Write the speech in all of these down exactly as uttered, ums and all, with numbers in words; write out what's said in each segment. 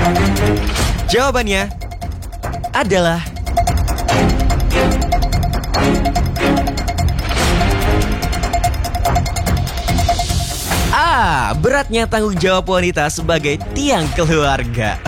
Jawabannya adalah A. Beratnya tanggung jawab wanita sebagai tiang keluarga.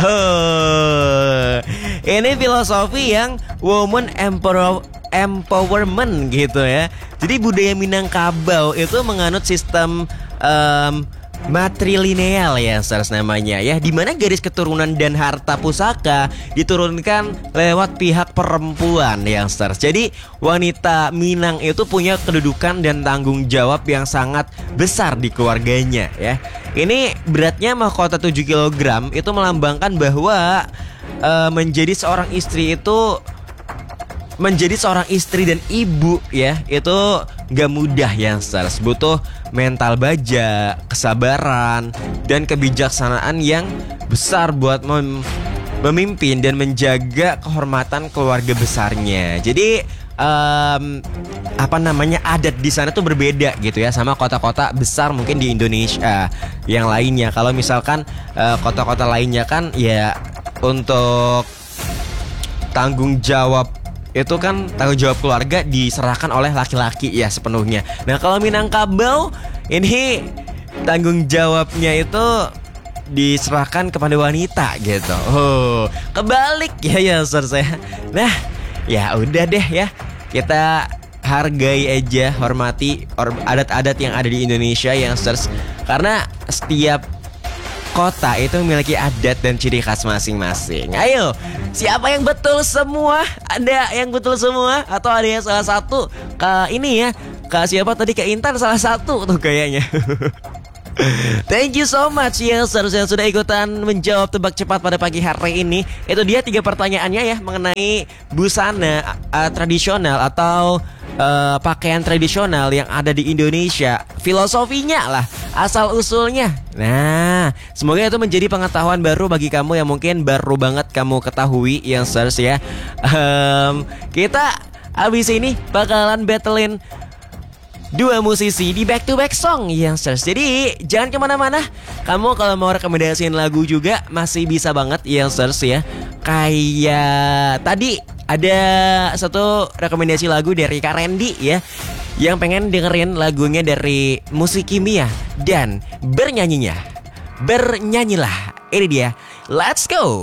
Oh, ini filosofi yang woman empower empowerment gitu ya. Jadi budaya Minangkabau itu menganut sistem um, matrilineal ya, Stars namanya ya, di mana garis keturunan dan harta pusaka diturunkan lewat pihak perempuan ya, Stars. Jadi wanita Minang itu punya kedudukan dan tanggung jawab yang sangat besar di keluarganya ya. Ini beratnya mahkota tujuh kilogram itu melambangkan bahwa uh, menjadi seorang istri itu Menjadi seorang istri dan ibu ya, itu gak mudah ya, Stars. Butuh mental baja, kesabaran, dan kebijaksanaan yang besar buat mem memimpin dan menjaga kehormatan keluarga besarnya. Jadi um, apa namanya, adat di sana tuh berbeda gitu ya sama kota-kota besar mungkin di Indonesia yang lainnya. Kalau misalkan uh, kota-kota lainnya kan ya untuk tanggung jawab itu kan tanggung jawab keluarga diserahkan oleh laki-laki ya sepenuhnya. Nah kalau Minangkabau ini tanggung jawabnya itu diserahkan kepada wanita gitu. Oh, kebalik ya ya Stars ya. Nah ya udah deh ya, kita hargai aja, hormati adat-adat yang ada di Indonesia ya Stars. Karena setiap kota itu memiliki adat dan ciri khas masing-masing. Ayo, siapa yang betul semua? Ada yang betul semua? Atau ada yang salah satu? Ke ini ya, ke siapa tadi, ke Intan salah satu tuh kayaknya. Thank you so much ya Stars yang sudah ikutan menjawab tebak cepat pada pagi hari ini. Itu dia tiga pertanyaannya ya mengenai busana uh, tradisional atau uh, pakaian tradisional yang ada di Indonesia. Filosofinya lah, asal usulnya. Nah, semoga itu menjadi pengetahuan baru bagi kamu yang mungkin baru banget kamu ketahui yang Stars ya. um, Kita abis ini bakalan battlein dua musisi di back to back song yang Stars. Jadi jangan kemana-mana. Kamu kalau mau rekomendasiin lagu juga masih bisa banget yang Stars ya. Kayak tadi ada satu rekomendasi lagu dari Kak Randy ya, yang pengen dengerin lagunya dari Musik Kimia dan bernyanyinya Bernyanyilah. Ini dia, let's go.